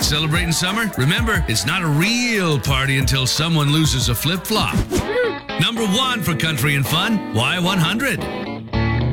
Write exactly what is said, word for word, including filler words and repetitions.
Celebrating summer? Remember, it's not a real party until someone loses a flip-flop. Number one for country and fun, Y one hundred.